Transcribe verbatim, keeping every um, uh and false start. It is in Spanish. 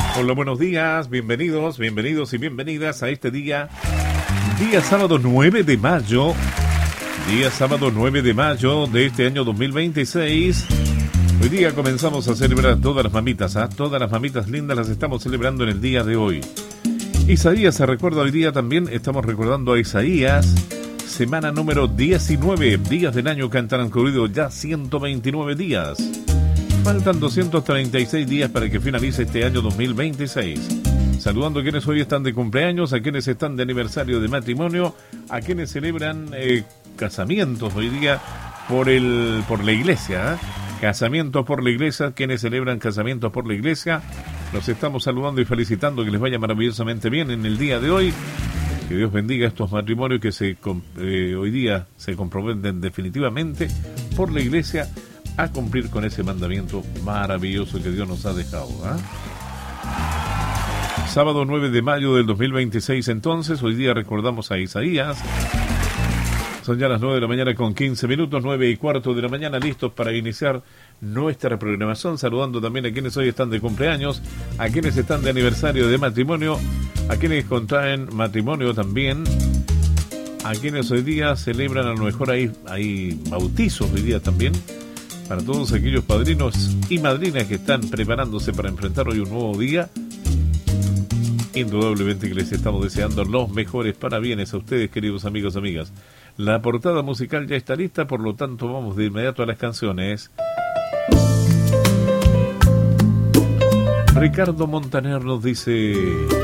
Hola, buenos días, bienvenidos, bienvenidos y bienvenidas a este día, día sábado nueve de mayo, día sábado nueve de mayo de este año dos mil veintiséis. Hoy día comenzamos a celebrar todas las mamitas, ¿ah? Todas las mamitas lindas las estamos celebrando en el día de hoy. Isaías se recuerda hoy día también, estamos recordando a Isaías, semana número diecinueve, días del año que han transcurrido ya ciento veintinueve días. Faltan doscientos treinta y seis días para que finalice este año dos mil veintiséis. Saludando a quienes hoy están de cumpleaños, a quienes están de aniversario de matrimonio, a quienes celebran eh, casamientos hoy día por el por la iglesia, ¿eh? Casamientos por la iglesia, quienes celebran casamientos por la iglesia. Los estamos saludando y felicitando, que les vaya maravillosamente bien en el día de hoy. Que Dios bendiga estos matrimonios que se eh, hoy día se comprometen definitivamente por la iglesia a cumplir con ese mandamiento maravilloso que Dios nos ha dejado, ¿eh? Sábado nueve de mayo del dos mil veintiséis, entonces, hoy día recordamos a Isaías. Son ya las nueve de la mañana con quince minutos, nueve y cuarto de la mañana, listos para iniciar nuestra programación, saludando también a quienes hoy están de cumpleaños, a quienes están de aniversario de matrimonio, a quienes contraen matrimonio también, a quienes hoy día celebran, a lo mejor hay, hay bautizos hoy día también, para todos aquellos padrinos y madrinas que están preparándose para enfrentar hoy un nuevo día. Indudablemente que les estamos deseando los mejores parabienes a ustedes, queridos amigos y amigas. La portada musical ya está lista, por lo tanto vamos de inmediato a las canciones. Ricardo Montaner nos dice: